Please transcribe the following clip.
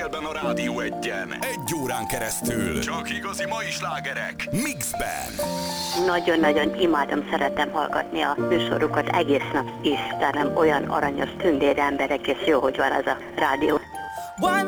délben a Rádió Egyen. 1 órán keresztül. Csak igazi mai slágerek. Mixben. Nagyon-nagyon imádom, szeretem hallgatni a műsorukat egész nap, Istenem, olyan aranyos, tündér emberek, és jó, hogy van ez a rádió.